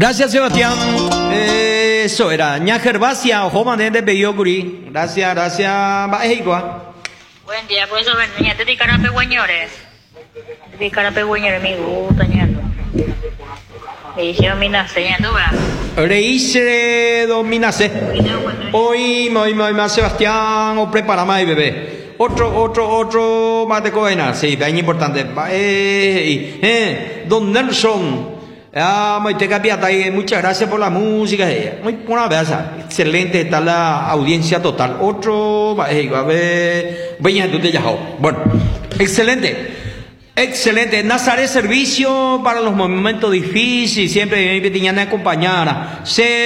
Gracias, Sebastián. Eso era. Ña Gervasia, ojo, de pedido curi. Gracias, gracias. Buen día, pues eso, niña, te di carape guañores. Te di carape guañores, mi gusto, ñando. Le hicieron mi naceñando, ¿verdad? Reíse dominase. Hoy, Sebastián, o prepara más, bebé. Otro, más de coena. Sí, es importante. Don Nelson. Muchas gracias por la música. Muy buena vez. Excelente está la audiencia total. Otro, a ver, bueno, excelente. Excelente. Nazaret Servicio para los momentos difíciles. Siempre me tenían que acompañar.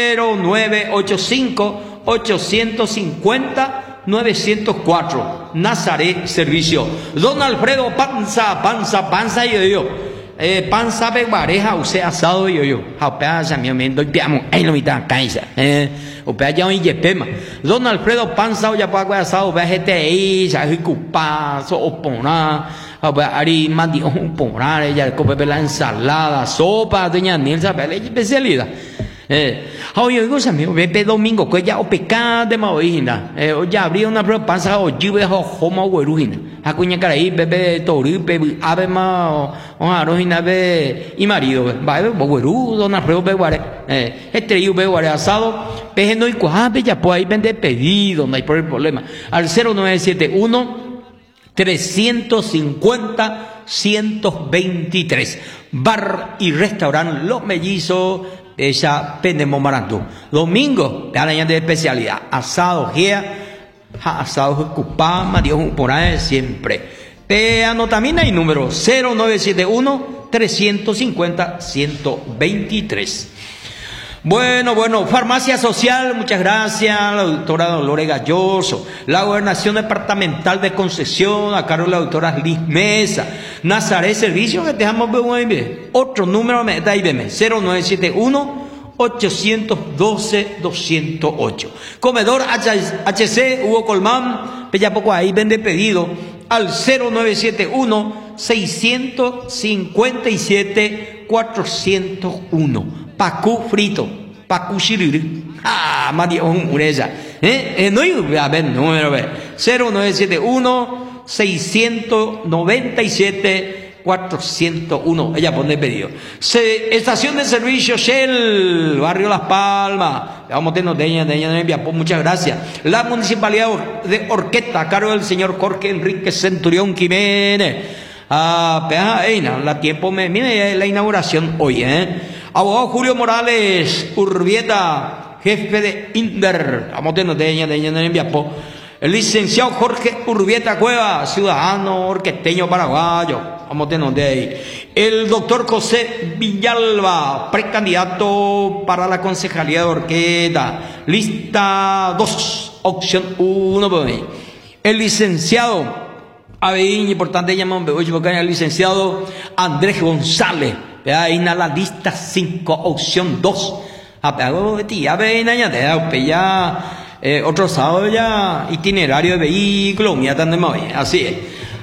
0985 850 904. Nazaret Servicio. Don Alfredo Panza y yo. Panza peguareja, usted asado y yo. Jaupea, me doy piamo. Ahí lo mitad, cansa. Opea ya un yepema. Don Alfredo Panza, ya pago asado, vea GTI, ya es cupazo, opona. Ari mandi opona, ya come la ensalada, sopa, doña Nilsa, vea la especialidad. Oye, cosa mío, ve domingo, que ya o pecado de maoína. Ya abrí una prueba panza o jibe o homo guerujina. Acuña caraí, bebe toripe, ave ma o arojina be y marido, va gueru, dona prueba beguare. Este yo beguare asado, peje no y cuabe, ya pues ahí vende pedido, no hay problema. Al 0971 350 123. Bar y restaurante Los Mellizos. Ella Pendemo Marantú. Domingo, de araña de especialidad. Asado, asado, cupama, Dios, por ahí siempre. Anotamina y número 0971 350 123. Bueno, Farmacia Social, muchas gracias, la doctora Dolores Galloso, la Gobernación Departamental de Concesión, a cargo de la doctora Liz Mesa, Nazaret Servicio, que dejamos ver, otro número, 0971 812 208. Comedor HC, Hugo Colmán, ya poco ahí vende pedido, al 0971 657 401. Pacu frito, pacu shiriri. María Ureza. No hay, a ver, número 0971 697 401. Ella pone pedido. Estación de servicio Shell, Barrio Las Palmas. Vamos a tener muchas gracias. La Municipalidad de Orquesta, a cargo del señor Jorge Enrique Centurión Jiménez. La tiempo mire la inauguración hoy, Abogado Julio Morales Urbieta, jefe de INDER. Vamos a tener el licenciado Jorge Urbieta Cueva, ciudadano orquesteño paraguayo. Vamos a tener ahí. El doctor José Villalba, precandidato para la concejalía de Orquesta. Lista 2, opción 1. El licenciado, importante llamar el licenciado Andrés González. Ahí en la lista 5, opción 2. Otro sábado ya itinerario de vehículos, así es.